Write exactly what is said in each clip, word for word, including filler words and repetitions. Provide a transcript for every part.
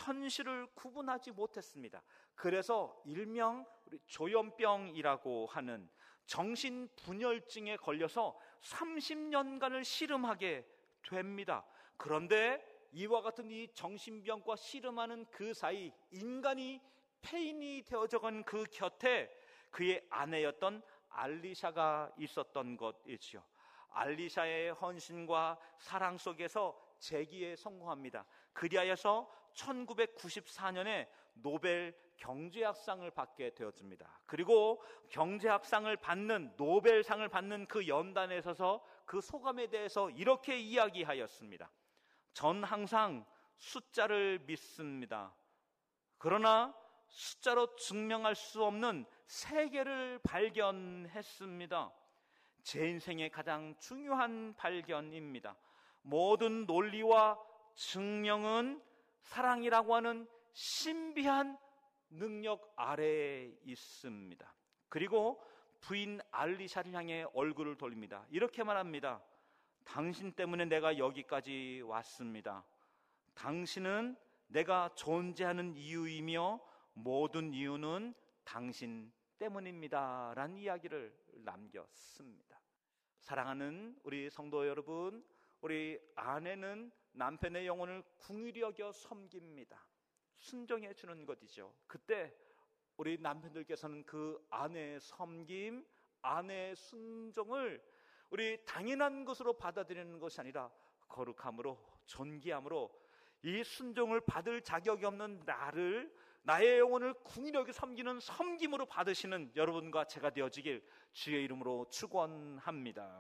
현실을 구분하지 못했습니다. 그래서 일명 우리 조현병이라고 하는 정신분열증에 걸려서 삼십 년간을 씨름하게 됩니다. 그런데 이와 같은 이 정신병과 씨름하는 그 사이 인간이 폐인이 되어져간 그 곁에 그의 아내였던 알리샤가 있었던 것이지요. 알리샤의 헌신과 사랑 속에서 재기에 성공합니다. 그리하여서 천구백구십사 년에 노벨 경제학상을 받게 되었습니다. 그리고 경제학상을 받는, 노벨상을 받는 그 연단에 서서 그 소감에 대해서 이렇게 이야기하였습니다. 전 항상 숫자를 믿습니다. 그러나 숫자로 증명할 수 없는 세계를 발견했습니다. 제 인생의 가장 중요한 발견입니다. 모든 논리와 증명은 사랑이라고 하는 신비한 능력 아래에 있습니다. 그리고 부인 알리샤를 향해 얼굴을 돌립니다. 이렇게 말합니다. 당신 때문에 내가 여기까지 왔습니다. 당신은 내가 존재하는 이유이며 모든 이유는 당신 때문입니다. 라는 이야기를 남겼습니다. 사랑하는 우리 성도 여러분, 우리 아내는 남편의 영혼을 긍휼히 여겨 섬깁니다. 순종해 주는 것이죠. 그때 우리 남편들께서는 그 아내의 섬김, 아내의 순종을 우리 당연한 것으로 받아들이는 것이 아니라 거룩함으로, 존귀함으로 이 순종을 받을 자격이 없는 나를, 나의 영혼을 긍휼히 여겨 섬기는 섬김으로 받으시는 여러분과 제가 되어지길 주의 이름으로 축원합니다.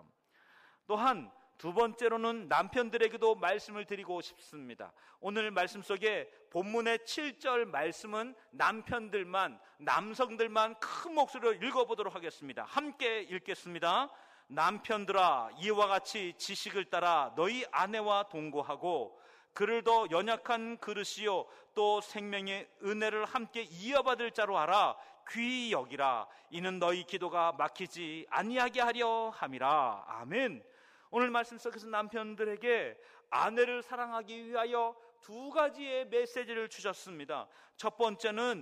또한 두 번째로는 남편들에게도 말씀을 드리고 싶습니다. 오늘 말씀 속에 본문의 칠 절 말씀은 남편들만, 남성들만 큰 목소리로 읽어보도록 하겠습니다. 함께 읽겠습니다. 남편들아, 이와 같이 지식을 따라 너희 아내와 동거하고 그를 더 연약한 그릇이요 또 생명의 은혜를 함께 이어받을 자로 알아 귀히 여기라. 이는 너희 기도가 막히지 아니하게 하려 함이라. 아멘. 오늘 말씀 속에서 남편들에게 아내를 사랑하기 위하여 두 가지의 메시지를 주셨습니다. 첫 번째는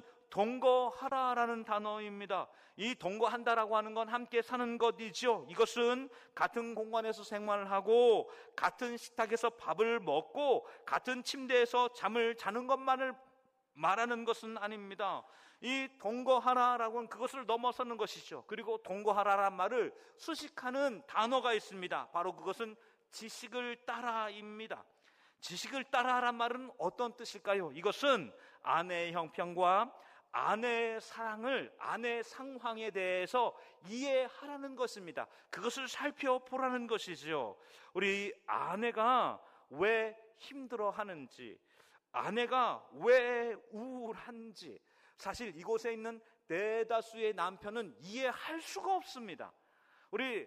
동거하라라는 단어입니다. 이 동거한다라고 하는 건 함께 사는 것이죠. 이것은 같은 공간에서 생활을 하고 같은 식탁에서 밥을 먹고 같은 침대에서 잠을 자는 것만을 말하는 것은 아닙니다. 이 동거하라라고는 그것을 넘어서는 것이죠. 그리고 동거하라란 말을 수식하는 단어가 있습니다. 바로 그것은 지식을 따라입니다. 지식을 따라란 말은 어떤 뜻일까요? 이것은 아내의 형편과 아내의 사랑을, 아내의 상황에 대해서 이해하라는 것입니다. 그것을 살펴보라는 것이죠. 우리 아내가 왜 힘들어하는지, 아내가 왜 우울한지, 사실 이곳에 있는 대다수의 남편은 이해할 수가 없습니다. 우리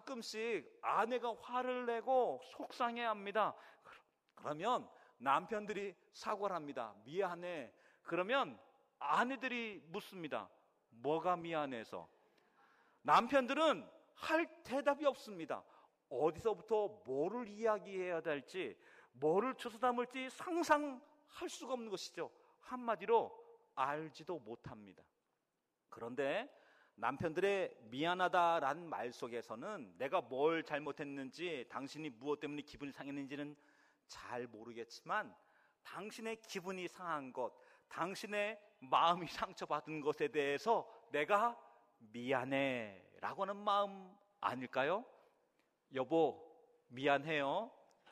가끔씩 아내가 화를 내고 속상해합니다. 그러면 남편들이 사과를 합니다. 미안해. 그러면 아내들이 묻습니다. 뭐가 미안해서? 남편들은 할 대답이 없습니다. 어디서부터 뭐를 이야기해야 될지, 뭐를 주워 담을지 상상할 수가 없는 것이죠. 한마디로 알지도 못합니다. 그런데 남편들의 미안하다라는 말 속에서는 내가 뭘 잘못했는지, 당신이 무엇 때문에 기분이 상했는지는 잘 모르겠지만 당신의 기분이 상한 것, 당신의 마음이 상처받은 것에 대해서 내가 미안해 라고 하는 마음 아닐까요? 여보 미안해요.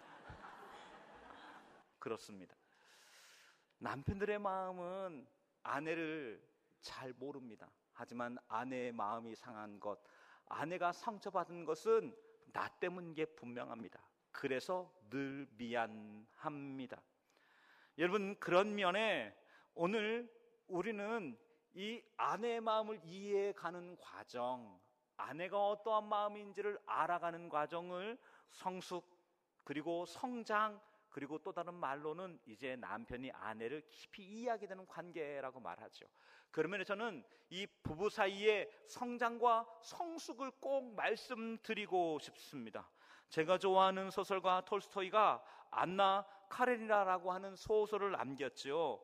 그렇습니다. 남편들의 마음은 아내를 잘 모릅니다. 하지만 아내의 마음이 상한 것, 아내가 상처받은 것은 나 때문인 게 분명합니다. 그래서 늘 미안합니다. 여러분, 그런 면에 오늘 우리는 이 아내의 마음을 이해해가는 과정, 아내가 어떠한 마음인지를 알아가는 과정을 성숙, 그리고 성장, 그리고 또 다른 말로는 이제 남편이 아내를 깊이 이해하게 되는 관계라고 말하죠. 그러면 저는 이 부부 사이의 성장과 성숙을 꼭 말씀드리고 싶습니다. 제가 좋아하는 소설가 톨스토이가 안나 카레니나라고 하는 소설을 남겼죠.